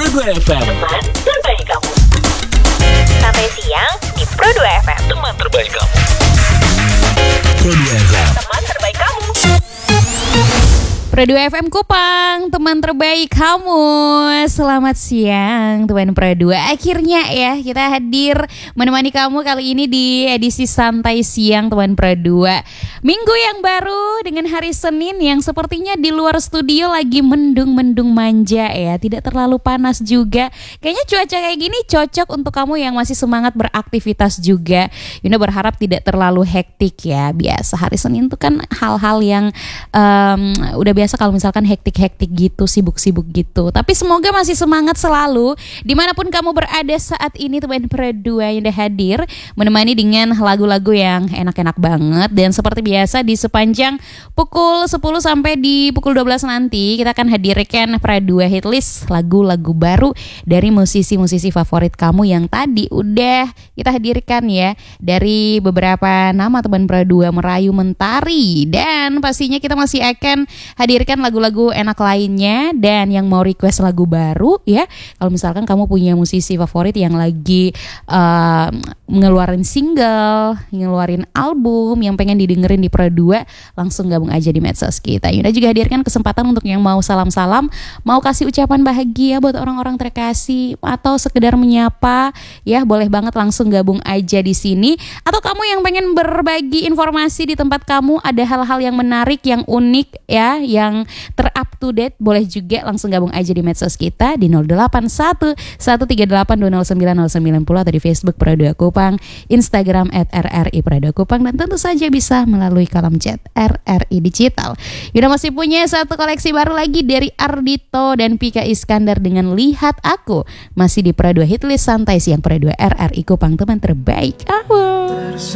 Pro 2 FM. Teman terbaik kamu. Sampai siang di Pro 2 FM. Teman terbaik kamu. Pro 2 FM. Teman terbaik kamu. Pro 2 FM Kupang, teman terbaik kamu. Selamat siang teman Pro 2. Akhirnya ya kita hadir menemani kamu kali ini di edisi santai siang teman Pro 2. Minggu yang baru dengan hari Senin yang sepertinya di luar studio lagi mendung-mendung manja ya. Tidak terlalu panas juga. Kayaknya cuaca kayak gini cocok untuk kamu yang masih semangat beraktivitas juga. Yuna berharap tidak terlalu hektik ya. Biasa hari Senin tuh kan hal-hal yang udah biasa kalau misalkan hektik-hektik gitu, sibuk-sibuk gitu. Tapi semoga masih semangat selalu dimanapun kamu berada saat ini. Teman Pro 2 yang udah hadir menemani dengan lagu-lagu yang enak-enak banget. Dan seperti biasa di sepanjang pukul 10 sampai di pukul 12 nanti kita akan hadirkan Pro 2 Hitlist, lagu-lagu baru dari musisi-musisi favorit kamu yang tadi udah kita hadirkan ya, dari beberapa nama teman Pro 2 merayu mentari. Dan pastinya kita masih akan hadirkan lagu-lagu enak lainnya. Dan yang mau request lagu baru ya, kalau misalkan kamu punya musisi favorit yang lagi ngeluarin single, ngeluarin album yang pengen didengerin di Pro 2, langsung gabung aja di medsos kita. Yuna juga hadirkan kesempatan untuk yang mau salam-salam, mau kasih ucapan bahagia buat orang-orang terkasih, atau sekedar menyapa ya, boleh banget langsung gabung aja di sini. Atau kamu yang pengen berbagi informasi di tempat kamu, ada hal-hal yang menarik, yang unik ya, yang ter-up to date, boleh juga langsung gabung aja di medsos kita di 081 138 209 090 atau di Facebook Pro 2 Kupang, Instagram @RRI Pro 2 Kupang, dan tentu saja bisa melalui kolom chat RRI Digital. Yuna masih punya satu koleksi baru lagi dari Ardito dan Pika Iskandar dengan Lihat Aku, masih di Pro 2 Hitlist santai siang Pro 2 RRI Kupang, teman terbaik.